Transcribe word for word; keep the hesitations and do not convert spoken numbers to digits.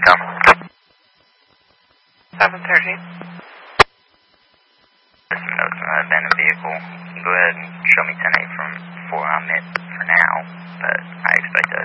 Intel. seven thirty. There's some notes on the abandoned vehicle. You can go ahead and show me ten eight from four on it for now, but I expect a